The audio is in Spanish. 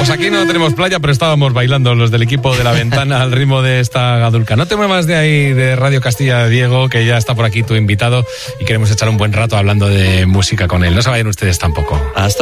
Pues aquí no tenemos playa, pero estábamos bailando los del equipo de La Ventana al ritmo de esta gadulca. No te muevas de ahí, de Radio Castilla, Diego, que ya está por aquí tu invitado y queremos echar un buen rato hablando de música con él. No se vayan ustedes tampoco. Hasta